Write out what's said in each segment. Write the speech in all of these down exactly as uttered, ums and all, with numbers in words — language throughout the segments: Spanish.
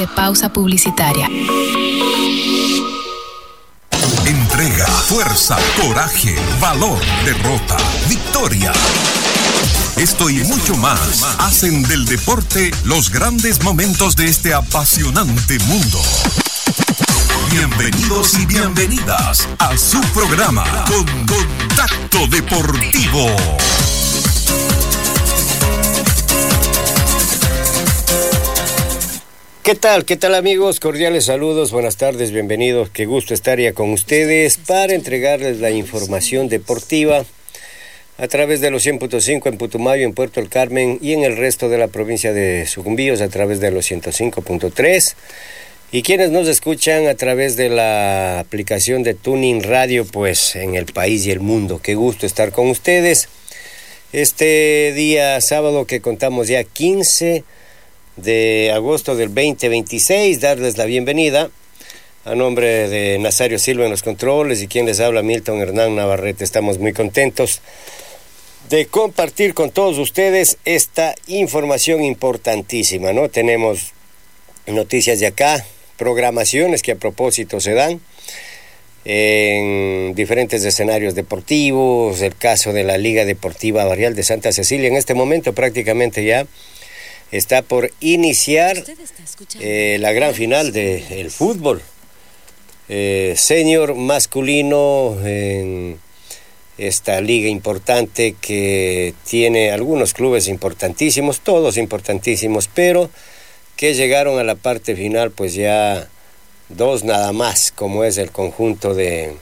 de pausa publicitaria. Entrega, fuerza, coraje, valor, derrota, victoria. Esto y mucho más hacen del deporte los grandes momentos de este apasionante mundo. Bienvenidos y bienvenidas a su programa Con Contacto Deportivo. ¿Qué tal? ¿Qué tal, amigos? Cordiales saludos, buenas tardes, bienvenidos. Qué gusto estar ya con ustedes para entregarles la información deportiva a través de los cien punto cinco en Putumayo, en Puerto El Carmen y en el resto de la provincia de Sucumbíos a través de los ciento cinco punto tres. Y quienes nos escuchan a través de la aplicación de Tuning Radio, pues en el país y el mundo. Qué gusto estar con ustedes. Este día sábado que contamos ya quince de agosto del veinte veintiséis, darles la bienvenida a nombre de Nazario Silva en los controles y quien les habla, Milton Hernán Navarrete. Estamos muy contentos de compartir con todos ustedes esta información importantísima, ¿no? Tenemos noticias de acá, programaciones que a propósito se dan en diferentes escenarios deportivos, el caso de la Liga Deportiva Barrial de Santa Cecilia. En este momento prácticamente ya está por iniciar eh, la gran final del fútbol eh, senior masculino en esta liga importante que tiene algunos clubes importantísimos, todos importantísimos, pero que llegaron a la parte final pues ya dos nada más, como es el conjunto de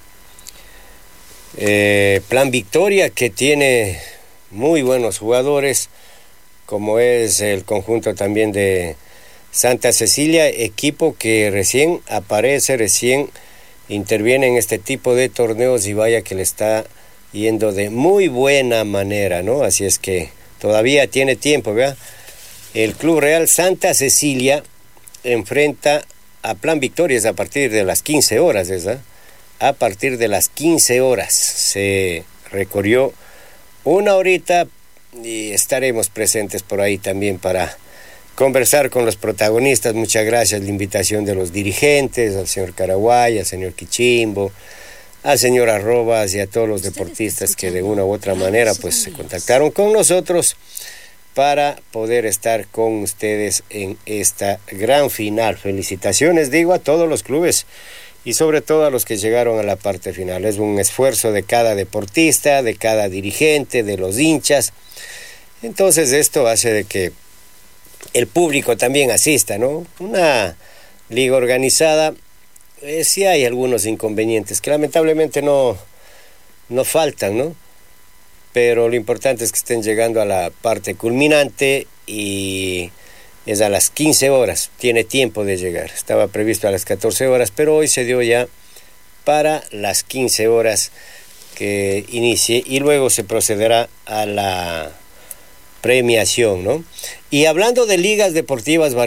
eh, Plan Victoria, que tiene muy buenos jugadores, como es el conjunto también de Santa Cecilia, equipo que recién aparece, recién interviene en este tipo de torneos y vaya que le está yendo de muy buena manera, ¿no? Así es que todavía tiene tiempo, ¿verdad? El Club Real Santa Cecilia enfrenta a Plan Victorias a partir de las quince horas, ¿verdad? A partir de las quince horas se recorrió una horita y estaremos presentes por ahí también para conversar con los protagonistas. Muchas gracias, la invitación de los dirigentes, al señor Caraguay, al señor Quichimbo, al señor Arrobas y a todos los deportistas que de una u otra manera pues se contactaron con nosotros para poder estar con ustedes en esta gran final. Felicitaciones, digo, a todos los clubes y sobre todo a los que llegaron a la parte final. Es un esfuerzo de cada deportista, de cada dirigente, de los hinchas. Entonces esto hace de que el público también asista, ¿no? Una liga organizada, eh, sí hay algunos inconvenientes que lamentablemente no, no faltan, ¿no? Pero lo importante es que estén llegando a la parte culminante y es a las quince horas, tiene tiempo de llegar. Estaba previsto a las catorce horas, pero hoy se dio ya para las quince horas que inicie y luego se procederá a la premiación, ¿no? Y hablando de ligas deportivas